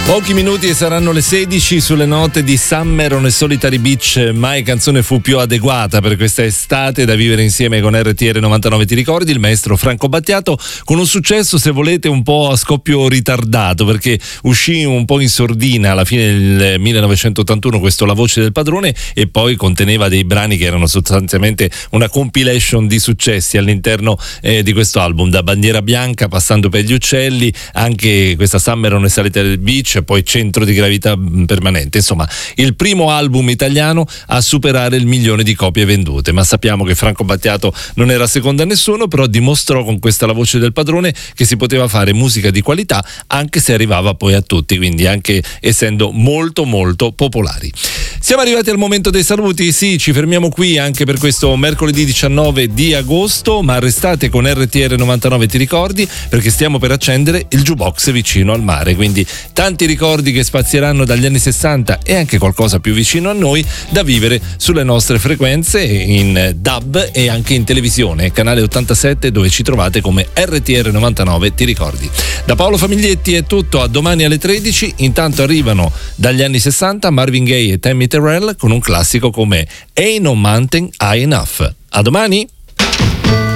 Pochi minuti e saranno le 16 sulle note di Summer on a Solitary Beach. Mai canzone fu più adeguata per questa estate da vivere insieme con RTR 99. Ti ricordi? Il maestro Franco Battiato, con un successo, se volete, un po' a scoppio ritardato, perché uscì un po' in sordina alla fine del 1981 questo La voce del padrone, e poi conteneva dei brani che erano sostanzialmente una compilation di successi all'interno di questo album, da Bandiera bianca passando per Gli uccelli, anche questa Summer on a Solitary Beach, poi Centro di gravità permanente. Insomma, il primo album italiano a superare il 1 milione di copie vendute. Ma sappiamo che Franco Battiato non era secondo a nessuno, però dimostrò con questa La voce del padrone che si poteva fare musica di qualità anche se arrivava poi a tutti, quindi anche essendo molto molto popolari. Siamo arrivati al momento dei saluti. Sì, ci fermiamo qui anche per questo mercoledì 19 di agosto, ma restate con RTR 99, ti ricordi, perché stiamo per accendere il jukebox vicino al mare, quindi tanti ricordi che spazieranno dagli anni 60 e anche qualcosa più vicino a noi da vivere sulle nostre frequenze in DAB e anche in televisione, canale 87, dove ci trovate come RTR 99, ti ricordi. Da Paolo Famiglietti è tutto, a domani alle 13. Intanto arrivano dagli anni 60 Marvin Gaye e Tammy Terrell con un classico come Ain't No Mountain High Enough. A domani!